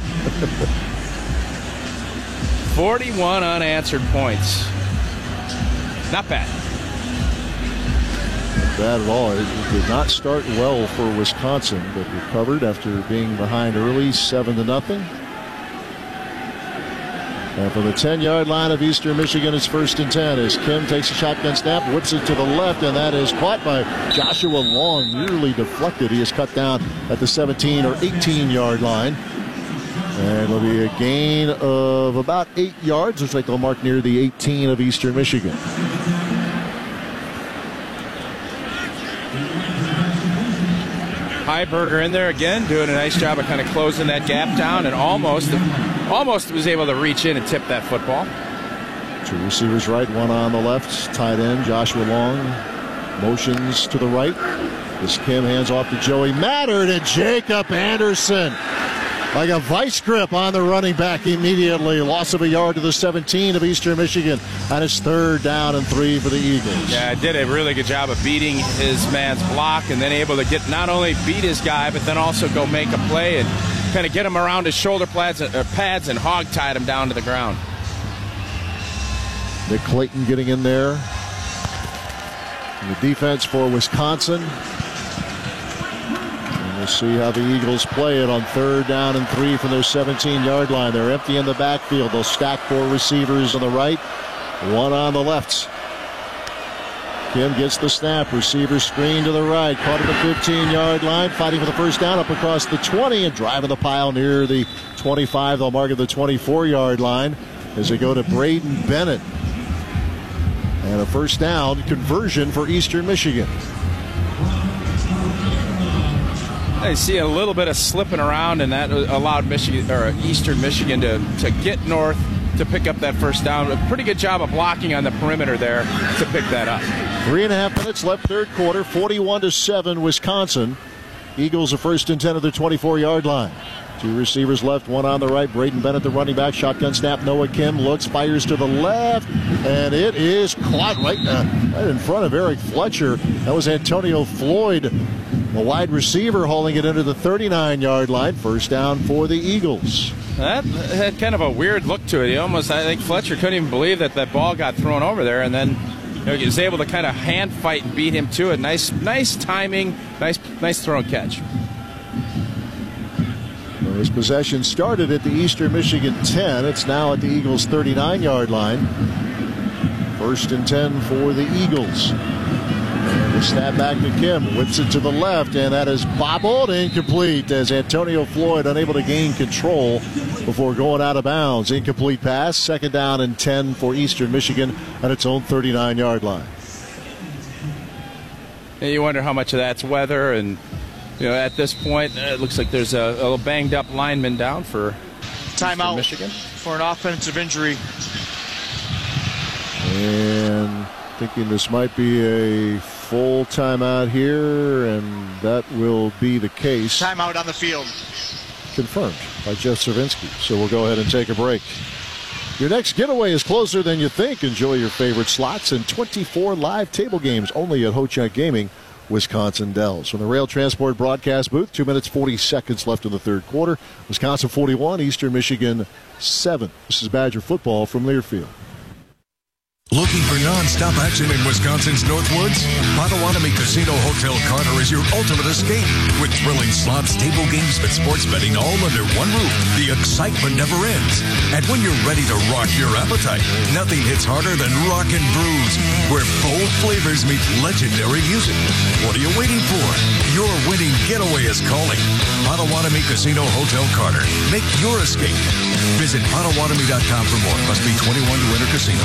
forty-one unanswered points. Not bad. Bad at all. It did not start well for Wisconsin, but recovered after being behind early, seven to nothing. And from the ten-yard line of Eastern Michigan, it's first and ten as Kim takes a shotgun snap, whips it to the left, and that is caught by Joshua Long, nearly deflected. He is cut down at the seventeen or eighteen-yard line. And it'll be a gain of about eight yards. Looks like they'll mark near the eighteen of Eastern Michigan. Heiberger in there again, doing a nice job of kind of closing that gap down, and almost, almost was able to reach in and tip that football. Two receivers right, one on the left. Tight end Joshua Long motions to the right. As Kim hands off to Joey Mattern, and Jacob Anderson, like a vice grip on the running back immediately. Loss of a yard to the seventeen of Eastern Michigan. And it's third down and three for the Eagles. Yeah, did a really good job of beating his man's block and then able to get not only beat his guy, but then also go make a play and kind of get him around his shoulder pads, uh, pads and hog-tied him down to the ground. Nick Clayton getting in there. And the defense for Wisconsin. We'll see how the Eagles play it on third down and three from their seventeen-yard line. They're empty in the backfield. They'll stack four receivers on the right, one on the left. Kim gets the snap. Receiver screen to the right. Caught at the fifteen-yard line. Fighting for the first down up across the twenty and driving the pile near the twenty-five. They'll mark at the twenty-four-yard line as they go to Braden Bennett. And a first down conversion for Eastern Michigan. I see a little bit of slipping around, and that allowed Michigan or Eastern Michigan to, to get north to pick up that first down. A pretty good job of blocking on the perimeter there to pick that up. Three and a half minutes left third quarter, forty-one to seven Wisconsin. Eagles are first and ten of their twenty-four-yard line. Two receivers left, one on the right. Braden Bennett, the running back. Shotgun snap. Noah Kim looks, fires to the left, and it is caught right, uh, right in front of Eric Fletcher. That was Antonio Floyd, the wide receiver, hauling it into the thirty-nine-yard line. First down for the Eagles. That had kind of a weird look to it. He almost, I think Fletcher couldn't even believe that that ball got thrown over there, and then you know, he was able to kind of hand fight and beat him to it. Nice, nice timing, nice, nice throw and catch. Well, this possession started at the Eastern Michigan ten. It's now at the Eagles' thirty-nine-yard line. First and ten for the Eagles. And the snap back to Kim, whips it to the left, and that is bobbled incomplete as Antonio Floyd unable to gain control before going out of bounds. Incomplete pass, second down and ten for Eastern Michigan at its own thirty-nine-yard line. And you wonder how much of that's weather, and you know, at this point, it looks like there's a, a little banged-up lineman down for timeout Michigan for an offensive injury. And thinking this might be a full timeout here, and that will be the case. Timeout on the field. Confirmed by Jeff Cervinsky. So we'll go ahead and take a break. Your next getaway is closer than you think. Enjoy your favorite slots and twenty-four live table games only at Ho-Chunk Gaming, Wisconsin Dells. From the Rail Transport broadcast booth, two minutes, forty seconds left in the third quarter. Wisconsin forty-one, Eastern Michigan seven. This is Badger football from Learfield. Looking for non-stop action in Wisconsin's Northwoods? Potawatomi Casino Hotel Carter is your ultimate escape. With thrilling slots, table games, and sports betting all under one roof, the excitement never ends. And when you're ready to rock your appetite, nothing hits harder than Rockin' Brews, where bold flavors meet legendary music. What are you waiting for? Your winning getaway is calling. Potawatomi Casino Hotel Carter. Make your escape. Visit Potawatomi dot com for more. Must be twenty-one to enter casino.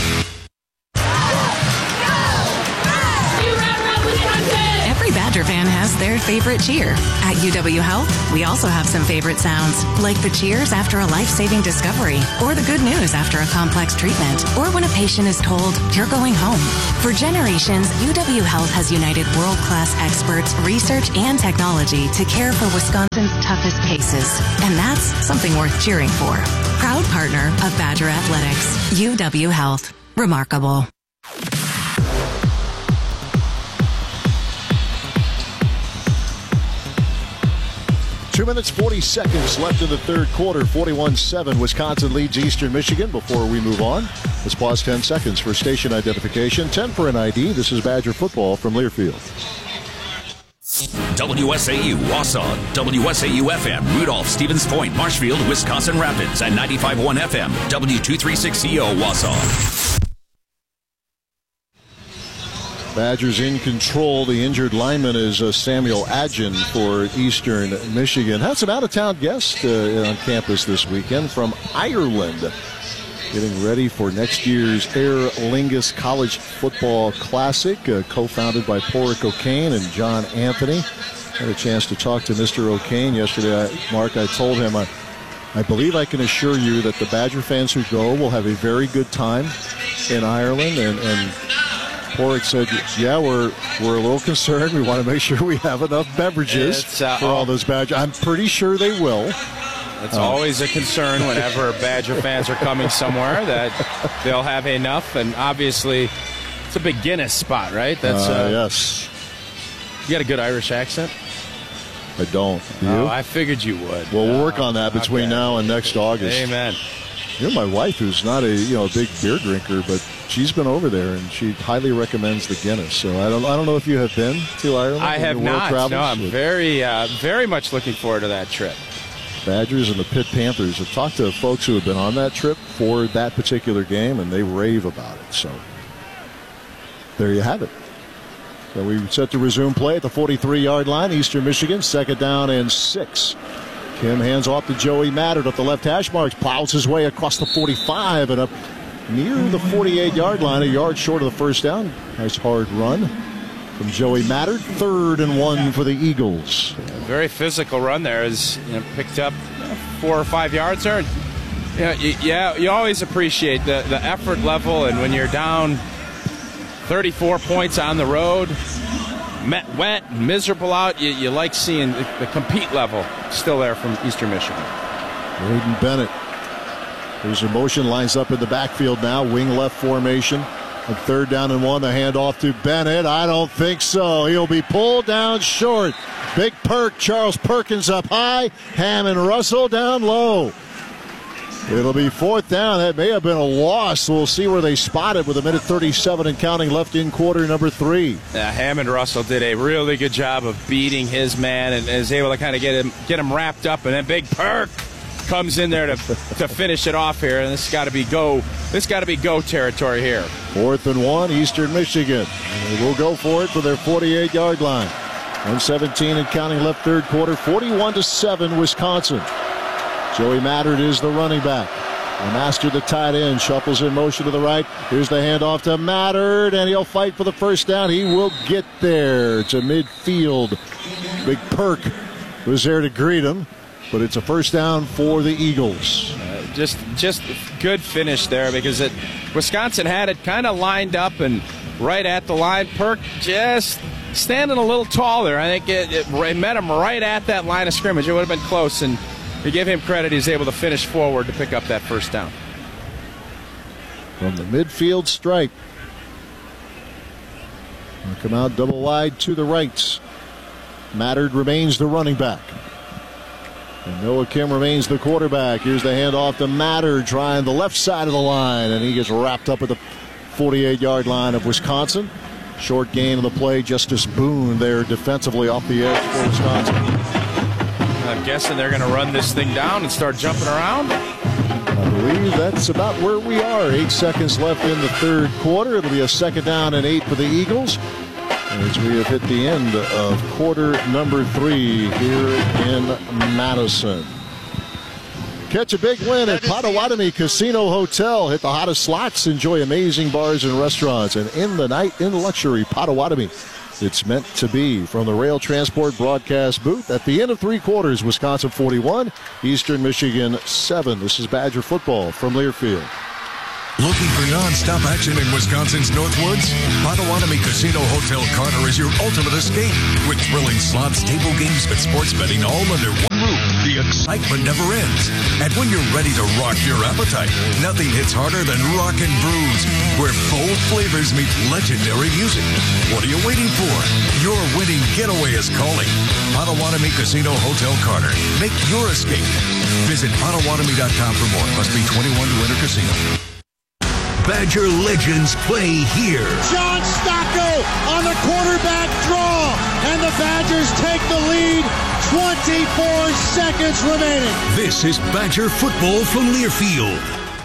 Every Badger fan has their favorite cheer. At U W Health, we also have some favorite sounds, like the cheers after a life-saving discovery, or the good news after a complex treatment, or when a patient is told, you're going home. For generations, U W Health has united world-class experts, research, and technology to care for Wisconsin's toughest cases. And that's something worth cheering for. Proud partner of Badger Athletics, U W Health. Remarkable. Two minutes, forty seconds left in the third quarter. forty-one seven. Wisconsin leads Eastern Michigan. Before we move on, let's pause ten seconds for station identification. ten for an I D. This is Badger football from Learfield. W S A U, Wausau, W S A U F M, Rudolph, Stevens Point, Marshfield, Wisconsin Rapids, and ninety-five point one F M, W two thirty-six C O, Wausau. Badgers in control. The injured lineman is uh, Samuel Adjin for Eastern Michigan. Had some out-of-town guests uh, on campus this weekend from Ireland, getting ready for next year's Aer Lingus College Football Classic, uh, co-founded by Porrick O'Kane and John Anthony. Had a chance to talk to Mister O'Kane yesterday. I, Mark, I told him, I, I believe I can assure you that the Badger fans who go will have a very good time in Ireland, and, and Porrick said, yeah, we're we're a little concerned. We want to make sure we have enough beverages uh, for all those Badgers. I'm pretty sure they will. It's uh, always a concern whenever Badger fans are coming somewhere that they'll have enough. And obviously, it's a big Guinness spot, right? That's uh, uh, yes. You got a good Irish accent? I don't. Do you? Oh, I figured you would. Well, we'll work on that between okay. now and next August. Amen. You know, my wife, who's not a you know a big beer drinker, but she's been over there and she highly recommends the Guinness. So I don't I don't know if you have been to Ireland. I have not. Travels, no, I'm very uh, very much looking forward to that trip. Badgers and the Pitt Panthers. I've talked to folks who have been on that trip for that particular game, and they rave about it. So there you have it. So we set to resume play at the forty-three-yard line. Eastern Michigan, second down and six. Kim hands off to Joey Mattert up the left hash marks, plows his way across the forty-five and up near the forty-eight-yard line, a yard short of the first down. Nice hard run from Joey Mattert. Third and one for the Eagles. Very physical run there. As you know, picked up four or five yards there. Yeah, you, yeah, you always appreciate the, the effort level, and when you're down thirty-four points on the road, met, wet, miserable out, you, you like seeing the, the compete level still there from Eastern Michigan. Braden Bennett. There's a motion, lines up in the backfield now, wing left formation. And third down and one, the handoff to Bennett. I don't think so. He'll be pulled down short. Big perk, Charles Perkins up high. Hammond Russell down low. It'll be fourth down. That may have been a loss. We'll see where they spot it with a minute thirty-seven and counting left in quarter number three. Yeah, Hammond Russell did a really good job of beating his man and is able to kind of get him get him wrapped up. And then Big Perk comes in there to to finish it off here. And this got to be go. This got to be go territory here. Fourth and one, Eastern Michigan. And they will go for it for their forty-eight-yard line. one seventeen and counting left third quarter. forty-one to seven, Wisconsin. Joey Mattert is the running back. The master, the tight end, shuffles in motion to the right. Here's the handoff to Mattert, and he'll fight for the first down. He will get there to midfield. Big Perk was there to greet him, but it's a first down for the Eagles. Uh, just, just good finish there because it, Wisconsin had it kind of lined up and right at the line. Perk just standing a little tall there. I think it, it, it met him right at that line of scrimmage. It would have been close, and to give him credit, he's able to finish forward to pick up that first down. From the midfield strike. They'll come out double wide to the right. Mattert remains the running back. And Noah Kim remains the quarterback. Here's the handoff to Mattert, trying the left side of the line, and he gets wrapped up at the forty-eight-yard line of Wisconsin. Short gain of the play. Justice Boone there defensively off the edge for Wisconsin. I'm guessing they're going to run this thing down and start jumping around. I believe that's about where we are. Eight seconds left in the third quarter. It'll be a second down and eight for the Eagles as we have hit the end of quarter number three here in Madison. Catch a big win at Potawatomi Casino Hotel. Hit the hottest slots, enjoy amazing bars and restaurants, and end the night in luxury. Potawatomi, it's meant to be. From the Rail Transport broadcast booth at the end of three quarters, Wisconsin forty-one, Eastern Michigan seven. This is Badger football from Learfield. Looking for non-stop action in Wisconsin's Northwoods? Potawatomi Casino Hotel Carter is your ultimate escape. With thrilling slots, table games, and sports betting all under one roof, the excitement never ends. And when you're ready to rock your appetite, nothing hits harder than Rock and Brews, where bold flavors meet legendary music. What are you waiting for? Your winning getaway is calling. Potawatomi Casino Hotel Carter. Make your escape. Visit Potawatomi dot com for more. Must be twenty-one to enter casino. Badger legends play here. John Stocco on the quarterback draw, and the Badgers take the lead. twenty-four seconds remaining. This is Badger football from Learfield.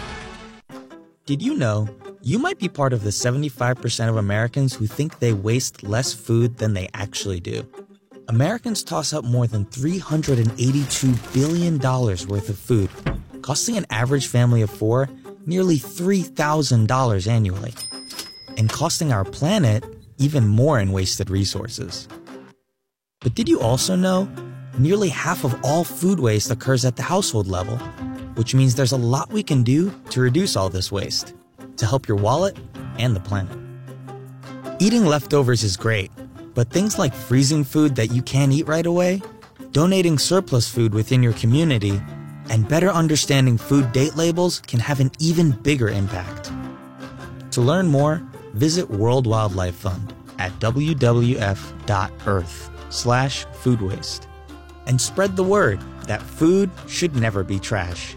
Did you know you might be part of the seventy-five percent of Americans who think they waste less food than they actually do? Americans toss up more than three hundred eighty-two billion dollars worth of food, costing an average family of four nearly three thousand dollars annually, and costing our planet even more in wasted resources. But did you also know nearly half of all food waste occurs at the household level, which means there's a lot we can do to reduce all this waste, to help your wallet and the planet. Eating leftovers is great, but things like freezing food that you can't eat right away, donating surplus food within your community, and better understanding food date labels can have an even bigger impact. To learn more, visit World Wildlife Fund at w w f dot earth slash food waste and spread the word that food should never be trash.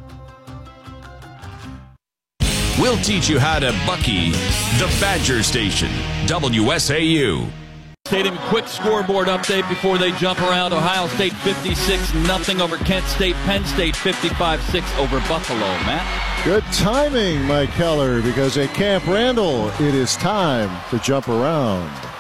We'll teach you how to Bucky the Badger Station, W S A U. Stadium quick scoreboard update before they jump around. Ohio State fifty-six nothing over Kent State. Penn State fifty-five six over Buffalo. Matt? Good timing, Mike Keller, because at Camp Randall, it is time to jump around.